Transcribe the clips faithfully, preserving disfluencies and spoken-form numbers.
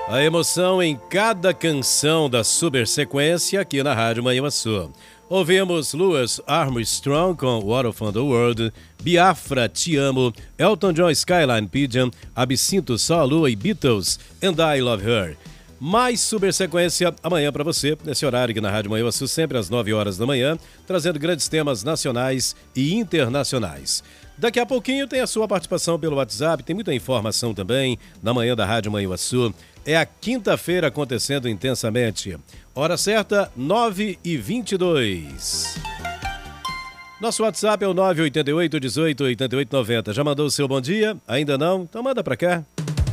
A emoção em cada canção da super sequência aqui na Rádio Manhuaçu. Ouvimos Louis Armstrong com What of the World, Biafra, Te Amo, Elton John, Skyline Pigeon, Absinto, Só a Lua e Beatles, And I Love Her. Mais super sequência amanhã para você, nesse horário aqui na Rádio Manhuaçu, sempre às nove horas da manhã, trazendo grandes temas nacionais e internacionais. Daqui a pouquinho tem a sua participação pelo WhatsApp, tem muita informação também na manhã da Rádio Manhuaçu. É a quinta-feira acontecendo intensamente. Hora certa, nove e vinte e dois. Nosso WhatsApp é o nove oito oito, um oito, oito oito nove zero. Já mandou o seu bom dia? Ainda não? Então manda pra cá.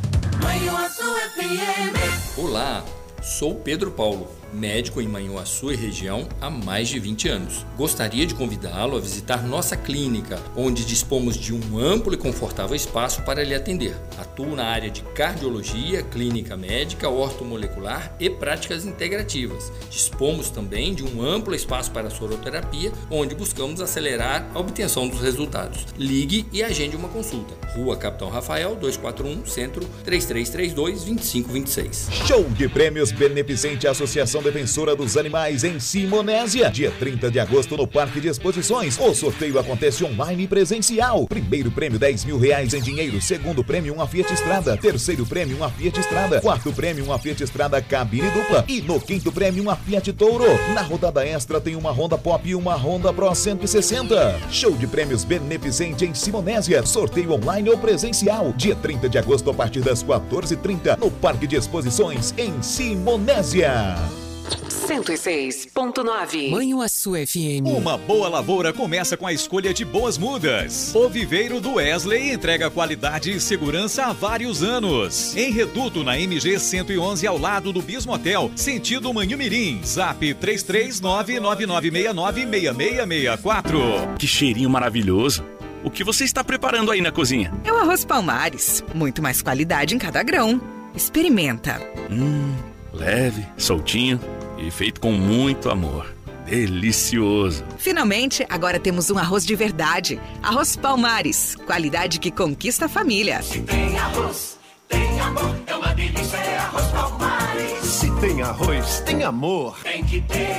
Olá, sou Pedro Paulo, médico em Manhuaçu e região há mais de vinte anos. Gostaria de convidá-lo a visitar nossa clínica, onde dispomos de um amplo e confortável espaço para lhe atender. Atuo na área de cardiologia, clínica médica, ortomolecular e práticas integrativas. Dispomos também de um amplo espaço para soroterapia, onde buscamos acelerar a obtenção dos resultados. Ligue e agende uma consulta. Rua Capitão Rafael, duzentos e quarenta e um, Centro, três três três dois, dois cinco dois seis. Show de prêmios beneficente Associação Defensora dos Animais em Simonésia. Dia trinta de agosto no Parque de Exposições. O sorteio acontece online e presencial. Primeiro prêmio dez mil reais em dinheiro. Segundo prêmio uma Fiat Strada. Terceiro prêmio uma Fiat Strada. Quarto prêmio uma Fiat Strada cabine dupla. E no quinto prêmio uma Fiat Toro. Na rodada extra tem uma Honda Pop e uma Honda Pro cento e sessenta. Show de prêmios beneficente em Simonésia. Sorteio online ou presencial. Dia trinta de agosto a partir das quatorze e trinta no Parque de Exposições em Simonésia. cento e seis ponto nove Manhuaçu F M. Uma boa lavoura começa com a escolha de boas mudas. O Viveiro do Wesley entrega qualidade e segurança há vários anos. Em Reduto, na M G cento e onze, ao lado do Bismo Hotel, sentido Manhumirim. Zap três três nove, nove nove seis nove, seis seis seis quatro. Que cheirinho maravilhoso. O que você está preparando aí na cozinha? É o arroz Palmares. Muito mais qualidade em cada grão. Experimenta. Hum, leve, soltinho e feito com muito amor. Delicioso. Finalmente, agora temos um arroz de verdade. Arroz Palmares. Qualidade que conquista a família. Se tem arroz, tem amor. É uma delícia, é arroz Palmares. Se tem arroz, tem amor. Tem que ter.